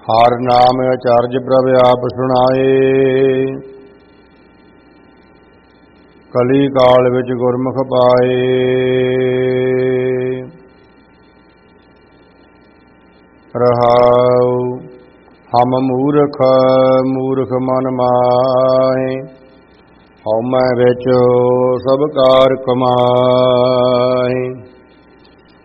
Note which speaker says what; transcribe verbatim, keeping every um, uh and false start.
Speaker 1: ਹਰ ਨਾਮ ਅਚਰਜ ਪ੍ਰਭ ਆਪ ਸੁਣਾਏ। ਕਲੀ ਕਾਲ ਵਿੱਚ ਗੁਰਮੁਖ ਪਾਏ। ਰਹਾਉ ਹਮ ਮੂਰਖ ਮੂਰਖ ਮਨ ਮਾਹੇ। ਹਉਮੈ ਵਿੱਚ ਸਭ ਕਾਰ ਕਮਾਏ।